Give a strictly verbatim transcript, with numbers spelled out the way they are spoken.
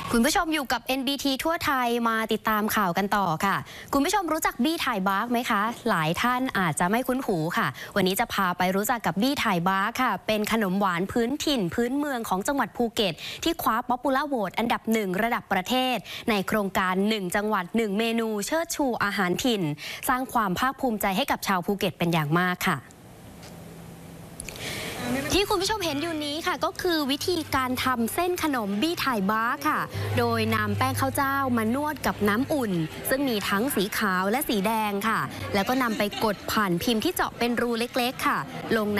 คุณผู้ชมอยู่กับ เอ็น บี ที ทั่วไทยมาติดตามข่าวกันต่อค่ะคุณผู้ชมรู้จักบี้ถ่ายบาร์กไหมคะหลายท่านอาจจะไม่คุ้นหูค่ะวันนี้จะพาไปรู้จักกับบี้ถ่ายบาร์กค่ะเป็นขนมหวานพื้นถิ่นพื้นเมืองของจังหวัดภูเก็ตที่คว้าป๊อปปูล่าโหวตอันดับหนึ่งระดับประเทศในโครงการหนึ่งจังหวัดหนึ่งเมนูเชิดชูอาหารถิ่นสร้างความภาคภูมิใจให้กับชาวภูเก็ตเป็นอย่างมากค่ะที่คุณผู้ชมเห็นอยู่นี้ค่ะก็คือวิธีการทำเส้นขนมบี้ถ่ายบาร์กค่ะโดยนำแป้งข้าวเจ้ามานวดกับน้ำอุ่นซึ่งมีทั้งสีขาวและสีแดงค่ะแล้วก็นำไปกดผ่านพิมพ์ที่เจาะเป็นรูเล็กๆค่ะลงใน